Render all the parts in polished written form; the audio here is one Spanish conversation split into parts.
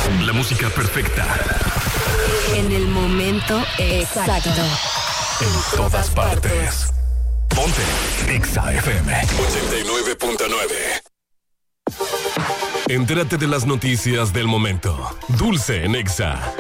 La música perfecta. En el momento exacto. En todas partes. Ponte Exa FM 89.9. Entérate de las noticias del momento. Dulce en Exa.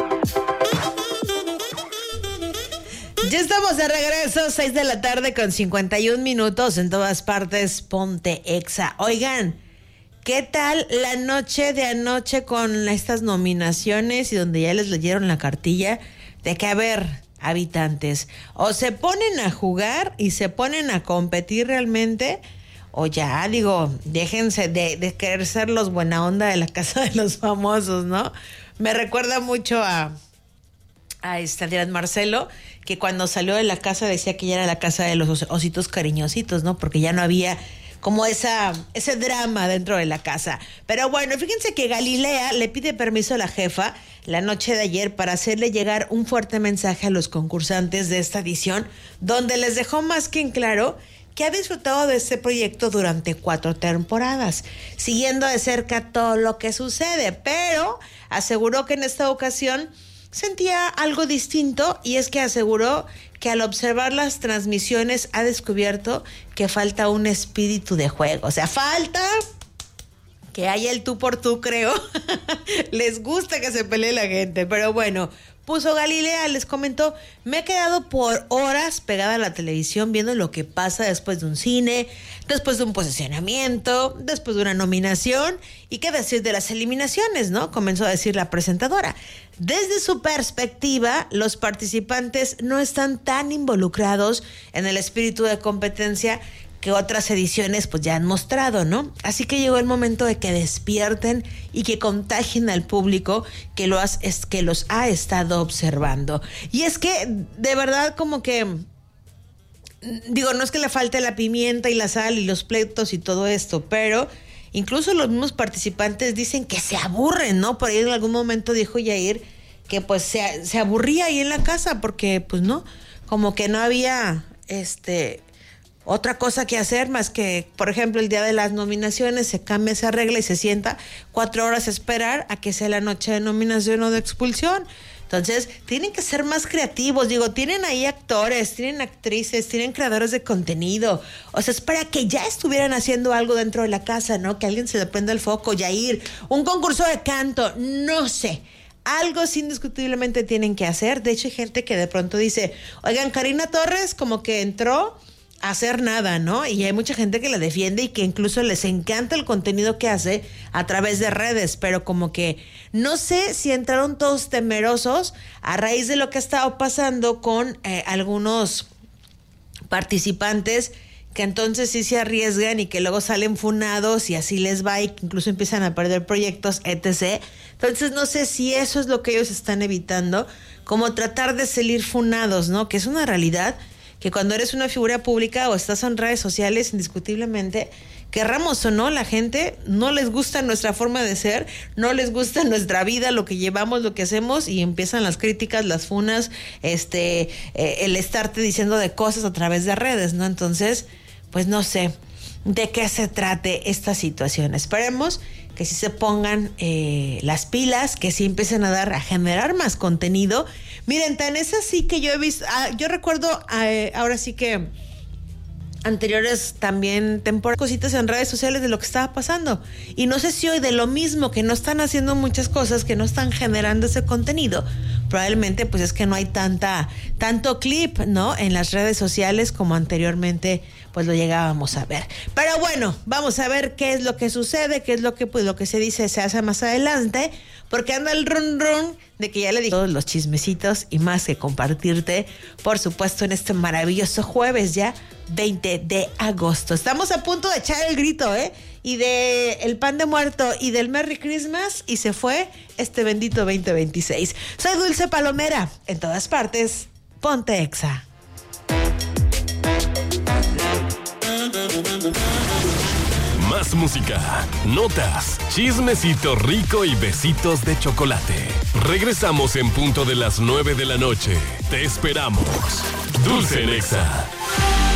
Ya estamos de regreso, 6 de la tarde con 51 minutos en todas partes, Ponte Exa. Oigan, ¿qué tal la noche de anoche con estas nominaciones y donde ya les leyeron la cartilla de que, a ver, habitantes, o se ponen a jugar y se ponen a competir realmente, o ya, déjense de querer ser los buena onda de la casa de los famosos, ¿no? Me recuerda mucho a Adrián Marcelo, que cuando salió de la casa decía que ya era la casa de los ositos cariñositos, ¿no? Porque ya no había como ese drama dentro de la casa. Pero bueno, fíjense que Galilea le pide permiso a la jefa la noche de ayer para hacerle llegar un fuerte mensaje a los concursantes de esta edición, donde les dejó más que en claro que ha disfrutado de este proyecto durante 4 temporadas, siguiendo de cerca todo lo que sucede, pero aseguró que en esta ocasión sentía algo distinto, y es que aseguró que al observar las transmisiones ha descubierto que falta un espíritu de juego. O sea, falta que haya el tú por tú, creo. Les gusta que se pelee la gente, pero bueno, puso Galilea, les comentó: me he quedado por horas pegada a la televisión viendo lo que pasa después de un cine, después de un posicionamiento, después de una nominación, y qué decir de las eliminaciones, ¿no? Comenzó a decir la presentadora. Desde su perspectiva, los participantes no están tan involucrados en el espíritu de competencia que otras ediciones pues ya han mostrado, ¿no? Así que llegó el momento de que despierten y que contagien al público que los ha estado observando. Y es que, de verdad, como que, no es que le falte la pimienta y la sal y los pleitos y todo esto, pero incluso los mismos participantes dicen que se aburren, ¿no? Por ahí en algún momento dijo Yair que pues se aburría ahí en la casa porque pues no, como que no había otra cosa que hacer más que, por ejemplo, el día de las nominaciones se cambia esa regla y se sienta 4 horas a esperar a que sea la noche de nominación o de expulsión. Entonces, tienen que ser más creativos. Tienen ahí actores, tienen actrices, tienen creadores de contenido. O sea, es para que ya estuvieran haciendo algo dentro de la casa, ¿no? Que alguien se le prenda el foco, Yair, un concurso de canto, no sé. Algo sí indiscutiblemente tienen que hacer. De hecho, hay gente que de pronto dice, oigan, Karina Torres como que entró a hacer nada, ¿no? Y hay mucha gente que la defiende y que incluso les encanta el contenido que hace a través de redes, pero como que no sé si entraron todos temerosos a raíz de lo que ha estado pasando con algunos participantes que entonces sí se arriesgan y que luego salen funados y así les va, y que incluso empiezan a perder proyectos, etc. Entonces no sé si eso es lo que ellos están evitando, como tratar de salir funados, ¿no? Que es una realidad que cuando eres una figura pública o estás en redes sociales, indiscutiblemente, querramos o no, la gente no les gusta nuestra forma de ser, no les gusta nuestra vida, lo que llevamos, lo que hacemos, y empiezan las críticas, las funas, el estarte diciendo de cosas a través de redes, ¿no? Entonces, pues no sé de qué se trate esta situación. Esperemos que sí se pongan las pilas, que sí empiecen a generar más contenido. Miren, tan es así que yo he visto, yo recuerdo ahora sí que anteriores también temporadas, cositas en redes sociales de lo que estaba pasando. Y no sé si hoy de lo mismo, que no están haciendo muchas cosas, que no están generando ese contenido, probablemente pues es que no hay tanto clip, ¿no? En las redes sociales como anteriormente pues lo llegábamos a ver. Pero bueno, vamos a ver qué es lo que sucede, qué es lo que se dice se hace más adelante, porque anda el run de que ya le dije todos los chismecitos y más que compartirte, por supuesto, en este maravilloso jueves ya 20 de agosto. Estamos a punto de echar el grito, y de el pan de muerto y del Merry Christmas, y se fue este bendito 2026. Soy Dulce Palomera, en todas partes, Ponte Exa. Más música, notas, chismecito rico y besitos de chocolate. Regresamos en punto de las 9 de la noche. Te esperamos. Dulce en Exa.